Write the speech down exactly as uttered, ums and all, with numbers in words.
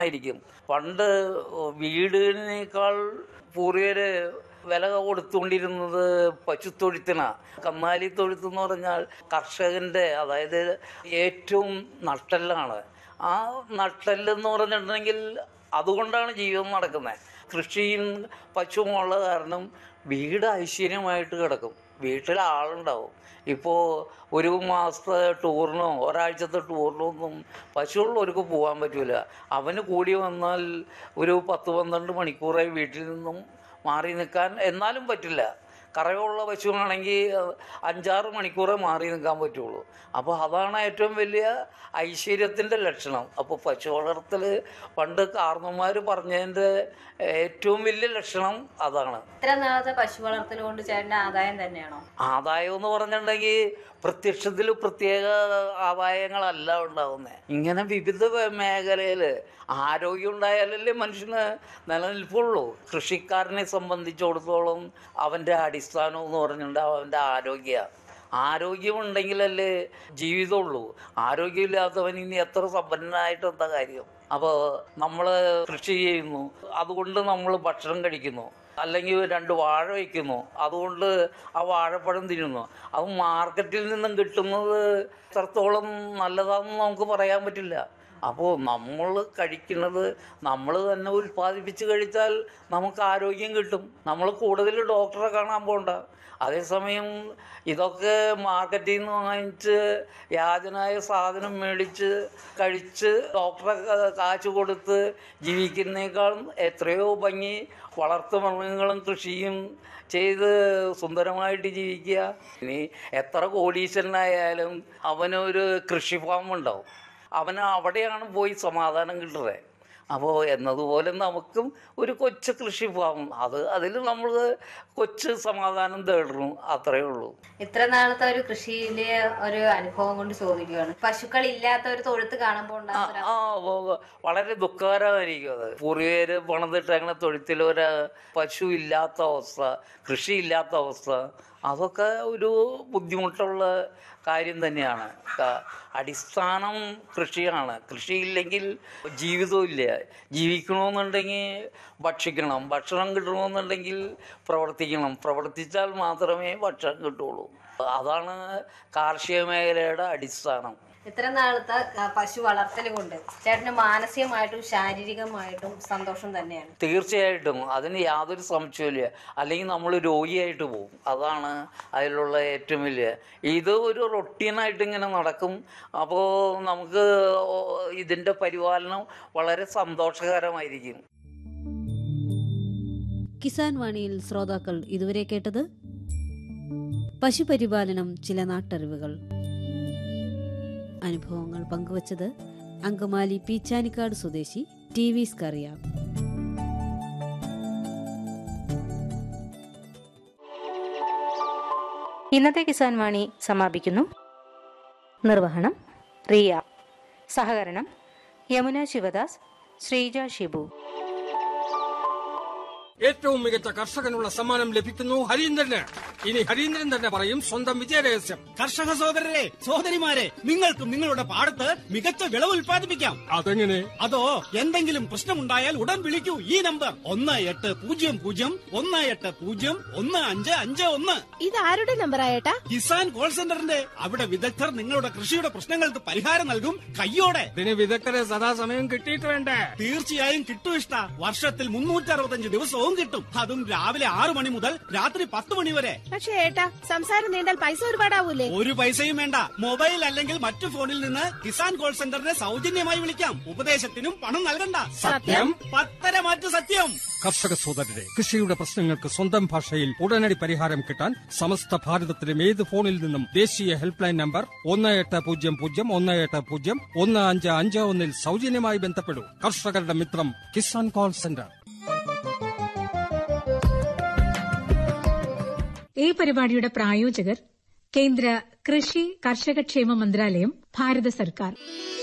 ആയിരിക്കും. പണ്ട് വീടിനേക്കാൾ പൂർവ്വര് വില കൊടുത്തുകൊണ്ടിരുന്നത് പശുത്തൊഴുത്തിനാണ്. കന്നാലി തൊഴുത്ത് എന്ന് പറഞ്ഞാൽ കർഷകന്റെ, അതായത് ഏറ്റവും നട്ടെല്ലാണ്. ആ നട്ടെല്ലെന്ന് പറഞ്ഞിട്ടുണ്ടെങ്കിൽ അതുകൊണ്ടാണ് ജീവിതം നടക്കുന്നത്. കൃഷിയും പശുവും ഉള്ള കാരണം വീട് ഐശ്വര്യമായിട്ട് കിടക്കും, വീട്ടിൽ ആളുണ്ടാവും. ഇപ്പോൾ ഒരു മാസത്തെ ടൂറിനോ ഒരാഴ്ചത്തെ ടൂറിനോ ഒന്നും പശുവുള്ളവർക്ക് പോകാൻ പറ്റില്ല. അവന് കൂടി വന്നാൽ ഒരു പത്ത് പന്ത്രണ്ട് മണിക്കൂറായി വീട്ടിൽ നിന്നും മാറി നിൽക്കാൻ എന്നാലും പറ്റില്ല. കറയുള്ള പശുവാണെങ്കിൽ അഞ്ചാറ് മണിക്കൂറേ മാറി നിൽക്കാൻ പറ്റുള്ളൂ. അപ്പോൾ അതാണ് ഏറ്റവും വലിയ ഐശ്വര്യത്തിൻ്റെ ലക്ഷണം. അപ്പോൾ പശു വളർത്തൽ പണ്ട് കാർന്നോന്മാർ പറഞ്ഞതിൻ്റെ ഏറ്റവും വലിയ ലക്ഷണം അതാണ്. ഇത്ര നാളത്തെ പശു വളർത്തൽ കൊണ്ട് ചേട്ടൻ്റെ ആദായം തന്നെയാണോ? ആദായം എന്ന് പറഞ്ഞിട്ടുണ്ടെങ്കിൽ പ്രത്യക്ഷത്തിൽ പ്രത്യേക ആദായങ്ങളല്ല ഉണ്ടാകുന്നത്. ഇങ്ങനെ വിവിധ മേഖലയിൽ ആരോഗ്യം ഉണ്ടായാലല്ലേ മനുഷ്യന് നിലനിൽപ്പുള്ളൂ. കൃഷിക്കാരനെ സംബന്ധിച്ചിടത്തോളം അവൻ്റെ അടിസ്ഥാനം എന്ന് പറഞ്ഞിട്ടുണ്ടെങ്കിൽ അവൻ്റെ ആരോഗ്യ ആരോഗ്യമുണ്ടെങ്കിലല്ലേ ജീവിതമുള്ളൂ. ആരോഗ്യമില്ലാത്തവൻ ഇനി എത്ര സമ്പന്നനായിട്ട് എന്താ കാര്യം? അപ്പോൾ നമ്മൾ കൃഷി ചെയ്യുന്നു, അതുകൊണ്ട് നമ്മൾ ഭക്ഷണം കഴിക്കുന്നു, അല്ലെങ്കിൽ രണ്ട് വാഴ വയ്ക്കുന്നു, അതുകൊണ്ട് ആ വാഴപ്പഴം തിന്നുന്നു. അത് മാർക്കറ്റിൽ നിന്നും കിട്ടുന്നത് എത്രത്തോളം നല്ലതാണെന്ന് നമുക്ക് പറയാൻ പറ്റില്ല. അപ്പോൾ നമ്മൾ കഴിക്കുന്നത് നമ്മൾ തന്നെ ഉൽപ്പാദിപ്പിച്ച് കഴിച്ചാൽ നമുക്ക് ആരോഗ്യം കിട്ടും. നമ്മൾ കൂടുതൽ ഡോക്ടറെ കാണാൻ പോകണ്ട. അതേസമയം ഇതൊക്കെ മാർക്കറ്റിൽ നിന്ന് വാങ്ങിച്ച് യാചനായ സാധനം മേടിച്ച് കഴിച്ച് ഡോക്ടറെ കാശ് കൊടുത്ത് ജീവിക്കുന്നതിനേക്കാളും എത്രയോ ഭംഗി വളർത്തു മൃഗങ്ങളും കൃഷിയും ചെയ്ത് സുന്ദരമായിട്ട് ജീവിക്കുക. ഇനി എത്ര കോടീശ്വരനായാലും അവനൊരു കൃഷി ഫാം ഉണ്ടാവും, അവന് അവിടെയാണ് പോയി സമാധാനം കിട്ടുന്നത്. അപ്പോൾ എന്നതുപോലെ നമുക്കും ഒരു കൊച്ചു കൃഷി ഫാം, അത് അതിൽ നമ്മൾ കൊച്ചു സമാധാനം തേടുന്നു, അത്രയേ ഉള്ളൂ. ഇത്ര നാളത്തെ ഒരു കൃഷിയിലെ ഒരു അനുഭവം കൊണ്ട് ചോദിക്കുകയാണ്, പശുക്കൾ ഇല്ലാത്ത ഒരു തൊഴുത്ത് കാണുമ്പോൾ ആ വളരെ ദുഃഖകരമായിരിക്കും അത്. പൂർവികര് പണിതിട്ടങ്ങനെ തൊഴുത്തിലൊരു പശു ഇല്ലാത്ത അവസ്ഥ, കൃഷിയില്ലാത്ത അവസ്ഥ, അതൊക്കെ ഒരു ബുദ്ധിമുട്ടുള്ള കാര്യം തന്നെയാണ്. അടിസ്ഥാനം കൃഷിയാണ്. കൃഷിയില്ലെങ്കിൽ ജീവിതമില്ല. ജീവിക്കണമെന്നുണ്ടെങ്കിൽ ഭക്ഷിക്കണം, ഭക്ഷണം കിട്ടണമെന്നുണ്ടെങ്കിൽ പ്രവർത്തിക്കണം, പ്രവർത്തിച്ചാൽ മാത്രമേ ഭക്ഷണം കിട്ടുള്ളൂ. അതാണ് കാർഷിക മേഖലയുടെ അടിസ്ഥാനം. ഇത്ര നാളത്തെ പശു വളർത്തൽ കൊണ്ട് ചേട്ടന് മാനസികമായിട്ടും ശാരീരികമായിട്ടും സന്തോഷം തന്നെയാണ്. തീർച്ചയായിട്ടും, അതിന് യാതൊരു സംശയമില്ല. അല്ലെങ്കിൽ നമ്മൾ രോഗിയായിട്ട് പോകും. അതാണ് അതിലുള്ള ഏറ്റവും വലിയ. ഇത് ഒരു റൊട്ടീനായിട്ട് ഇങ്ങനെ നടക്കും. അപ്പോൾ നമുക്ക് ഇതിൻ്റെ പരിപാലനം വളരെ സന്തോഷകരമായിരിക്കും. കിസാൻ വാണിയിൽ ശ്രോതാക്കൾ ഇതുവരെ കേട്ടത് പശുപരിപാലനം ചില നാട്ടറിവുകൾ. അനുഭവങ്ങൾ പങ്കുവച്ചത് അങ്കമാലി പീച്ചാനിക്കാട് സ്വദേശി ടി വി സ്കറിയ. ഇന്നത്തെ കിസാൻ വാണി സമാപിക്കുന്നു. നിർവഹണം റിയ, സഹകരണം യമുന ശിവദാസ്, ശ്രീജ ഷിബു. ഏറ്റവും മികച്ച കർഷകനുള്ള സമ്മാനം ലഭിക്കുന്നു ഹരീന്ദ്രന്. ഇനി ഹരീന്ദ്രൻ തന്നെ പറയും സ്വന്തം വിജയരഹസ്യം. കർഷക സഹോദരരെ, സഹോദരിമാരെ, നിങ്ങൾക്കും നിങ്ങളുടെ പാടത്ത് മികച്ച വിളവ് ഉൽപ്പാദിപ്പിക്കാം. അതെങ്ങനെ? അതോ എന്തെങ്കിലും പ്രശ്നമുണ്ടായാൽ ഉടൻ വിളിക്കൂ ഈ നമ്പർ ഒന്ന് എട്ട് പൂജ്യം പൂജ്യം ഒന്ന് എട്ട് പൂജ്യം ഒന്ന് അഞ്ച് അഞ്ച് ഒന്ന്. ഇത് ആരുടെ നമ്പർ ആയേട്ടാ? കിസാൻ കോൾ സെന്ററിന്റെ. അവിടെ വിദഗ്ധർ നിങ്ങളുടെ കൃഷിയുടെ പ്രശ്നങ്ങൾക്ക് പരിഹാരം നൽകും കയ്യോടെ. ഇതിന് വിദഗ്ധരെ സദാസമയം കിട്ടിയിട്ട് വേണ്ടേ? തീർച്ചയായും കിട്ടും ഇഷ്ട. വർഷത്തിൽ മുന്നൂറ്റി അറുപത്തഞ്ച് ദിവസവും കിട്ടും. അതും രാവിലെ ആറു മണി മുതൽ രാത്രി പത്ത് മണി വരെ. പക്ഷേ ഏട്ടാ, സംസാരം നീണ്ടാൽ പൈസ ഒരുപാടാവൂലേ? ഒരു പൈസയും വേണ്ട. മൊബൈൽ അല്ലെങ്കിൽ മറ്റു ഫോണിൽ നിന്ന് കിസാൻ കോൾ സെന്ററിനെ സൗജന്യമായി വിളിക്കാം. ഉപദേശത്തിനും പണം നൽകണ്ട. സത്യം? പത്തര മാറ്റു സത്യം. കർഷക സോദരരെ, കൃഷിയുടെ പ്രശ്നങ്ങൾക്ക് സ്വന്തം ഭാഷയിൽ ഉടനടി പരിഹാരം കിട്ടാൻ സമസ്ത ഭാരതത്തിലും ഏത് ഫോണിൽ നിന്നും ദേശീയ ഹെൽപ്പ് ലൈൻ നമ്പർ ഒന്ന് എട്ട് പൂജ്യം പൂജ്യം ഒന്ന് എട്ട് പൂജ്യം ഒന്ന് അഞ്ച് അഞ്ച് ഒന്നിൽ സൗജന്യമായി ബന്ധപ്പെടൂ. കർഷകരുടെ മിത്രം കിസാൻ കോൾ സെന്റർ. ഈ പരിപാടിയുടെ പ്രായോജകർ കേന്ദ്ര കൃഷി കർഷകക്ഷേമ മന്ത്രാലയം, ഭാരത സർക്കാർ.